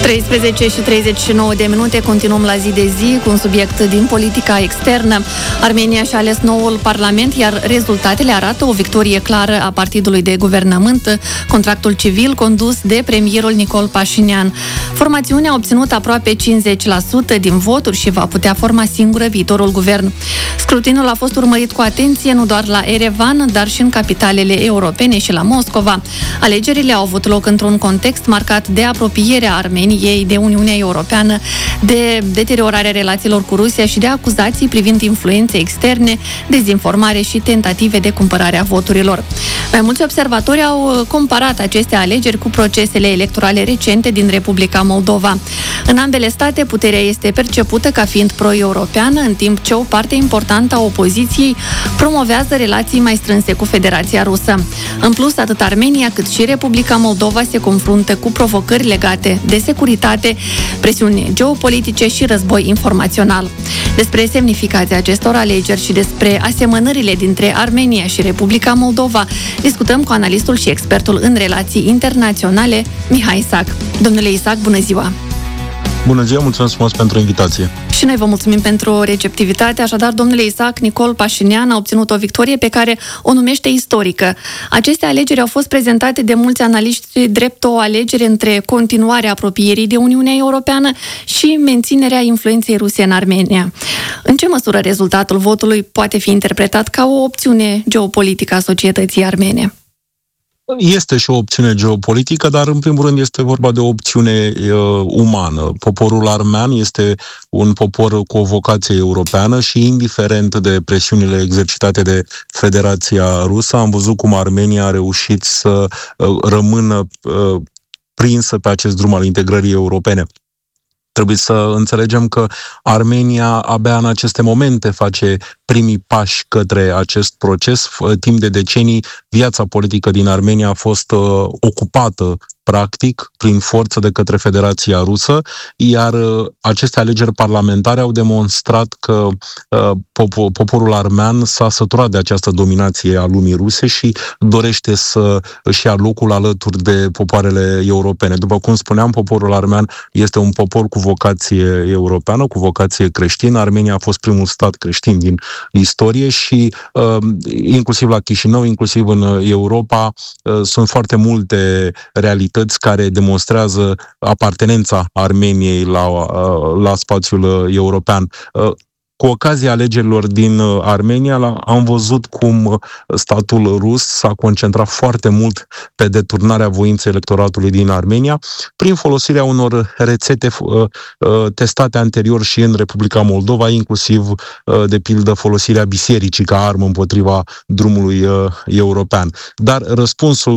13:39, continuăm la zi de zi cu un subiect din politica externă. Armenia și-a ales noul parlament, iar rezultatele arată o victorie clară a partidului de guvernământ, Contractul Civil, condus de premierul Nicol Pașinian. Formațiunea a obținut aproape 50% din voturi și va putea forma singură viitorul guvern. Scrutinul a fost urmărit cu atenție nu doar la Erevan, dar și în capitalele europene și la Moscova. Alegerile au avut loc într-un context marcat de apropierea Armeniei de Uniunea Europeană, de deteriorarea relațiilor cu Rusia și de acuzații privind influențe externe, dezinformare și tentative de cumpărare a voturilor. Mai mulți observatori au comparat aceste alegeri cu procesele electorale recente din Republica Moldova. În ambele state, puterea este percepută ca fiind pro-europeană, în timp ce o parte importantă a opoziției promovează relații mai strânse cu Federația Rusă. În plus, atât Armenia cât și Republica Moldova se confruntă cu provocări legate de securitate, presiuni geopolitice și război informațional. Despre semnificația acestor alegeri și despre asemănările dintre Armenia și Republica Moldova discutăm cu analistul și expertul în relații internaționale, Mihai Isac. Domnule Isac, bună ziua! Bună ziua, mulțumesc frumos pentru invitație. Și noi vă mulțumim pentru receptivitate. Așadar, domnule Isac, Nicol Pașinian a obținut o victorie pe care o numește istorică. Aceste alegeri au fost prezentate de mulți analiști drept o alegere între continuarea apropierii de Uniunea Europeană și menținerea influenței ruse în Armenia. În ce măsură rezultatul votului poate fi interpretat ca o opțiune geopolitică a societății armene? Este și o opțiune geopolitică, dar în primul rând este vorba de o opțiune umană. Poporul armean este un popor cu o vocație europeană și indiferent de presiunile exercitate de Federația Rusă, am văzut cum Armenia a reușit să rămână prinsă pe acest drum al integrării europene. Trebuie să înțelegem că Armenia abia în aceste momente face primii pași către acest proces. Timp de decenii, viața politică din Armenia a fost ocupată practic, prin forță de către Federația Rusă, iar aceste alegeri parlamentare au demonstrat că poporul armean s-a săturat de această dominație a lumii ruse și dorește să își ia locul alături de popoarele europene. După cum spuneam, poporul armean este un popor cu vocație europeană, cu vocație creștină. Armenia a fost primul stat creștin din istorie și inclusiv la Chișinău, inclusiv în Europa, sunt foarte multe realități care demonstrează apartenența Armeniei la spațiul european. Cu ocazia alegerilor din Armenia, am văzut cum statul rus s-a concentrat foarte mult pe deturnarea voinței electoratului din Armenia, prin folosirea unor rețete testate anterior și în Republica Moldova, inclusiv, de pildă, folosirea bisericii ca armă împotriva drumului european. Dar răspunsul